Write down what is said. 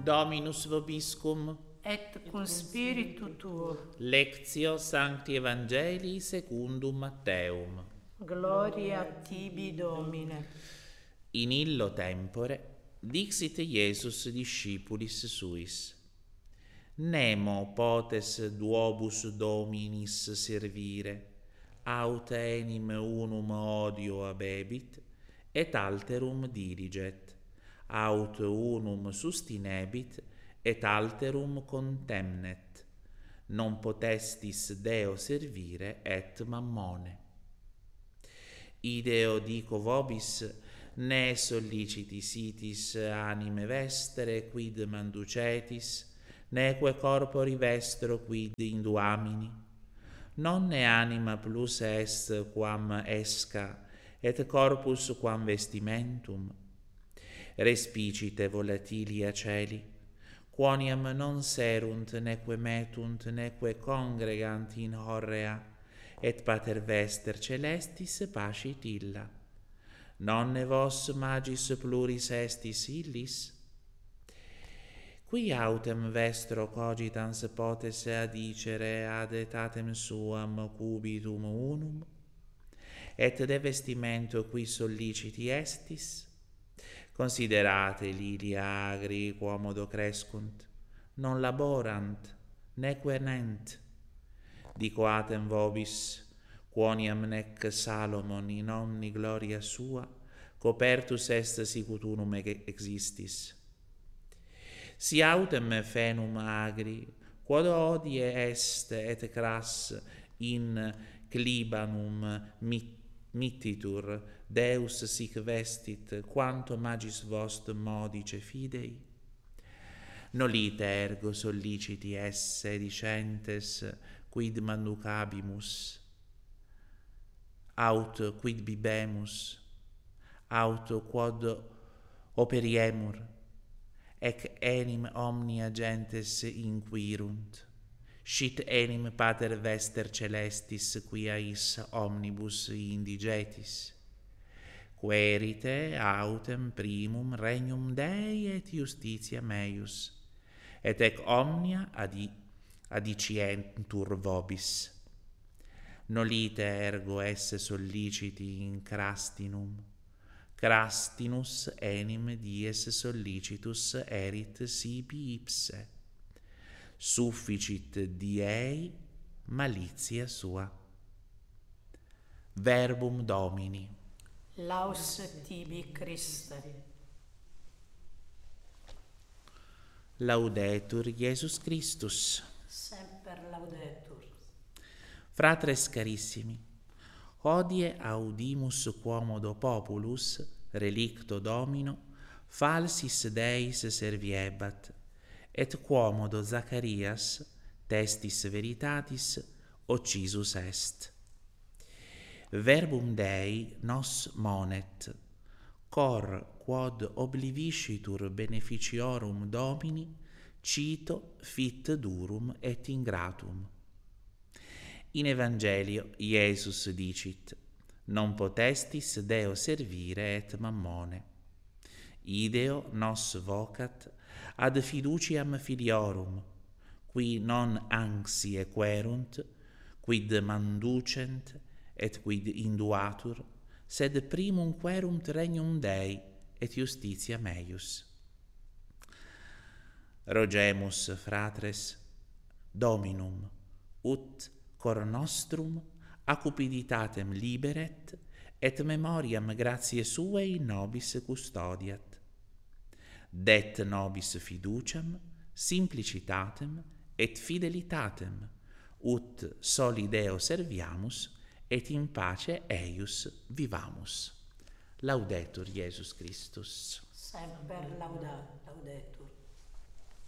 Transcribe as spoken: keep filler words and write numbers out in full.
Dominus vobiscum. Et cum spiritu tuo. Lectio Sancti Evangelii secundum Matteum. Gloria tibi, Domine. In illo tempore dixit Iesus discipulis suis: Nemo potes duobus dominis servire, aut enim unum odio abebit, et alterum diliget, aut unum sustinebit, et alterum contemnet. Non potestis Deo servire et mammone. Ideo dico vobis, ne solliciti sitis anime vestere quid manducetis, neque corpori vestro quid induamini. Non ne anima plus est quam esca, et corpus quam vestimentum. Respicite volatilia celi, quoniam non serunt neque metunt neque congregant in horrea, et pater vester celestis pacit illa. Nonne vos magis pluris estis illis? Qui autem vestro cogitans potes adicere ad etatem suam cubitum unum? Et de vestimento qui solliciti estis? Considerate lili agri quomodo crescunt, non laborant, neque nent. Dicoatem vobis, quoniam nec Salomon in omni gloria sua copertus est sicut unum existis. Si autem fenum agri, quod hodie est et cras in clibanum mittitur, Deus sic vestit, quanto magis vost modice fidei? Nolite ergo solliciti esse dicentes quid manducabimus, aut quid bibemus, aut quod operiemur, ec enim omnia gentes inquirunt, scit enim pater vester celestis quia is omnibus indigetis. Querite autem primum regnum Dei et justitia meius, et ec omnia adi, adicientur vobis. Nolite ergo esse solliciti in crastinum, crastinus enim dies sollicitus erit sibi ipse, sufficit diei malitia sua. Verbum Domini. Laus tibi Christe. Laudetur Iesus Christus. Semper laudetur. Fratres carissimi, hodie audimus quomodo populus relicto Domino falsis deis serviebat, et quomodo Zacharias testis veritatis occisus est. Verbum Dei nos monet, cor quod obliviscitur beneficiorum Domini cito fit durum et ingratum. In Evangelio Iesus dicit: non potestis Deo servire et mammone. Ideo nos vocat ad fiduciam filiorum, qui non anxie querunt, quid manducent et quid induatur, sed primum querunt regnum Dei et justitia meius. Rogemus, fratres, Dominum, ut cor nostrum a cupiditatem liberet, et memoriam gratiae suae in nobis custodiat. Det nobis fiduciam, simplicitatem et fidelitatem, ut soli Deo serviamus, et in pace eius vivamus. Laudetur Iesus Christus. Semper laudatur.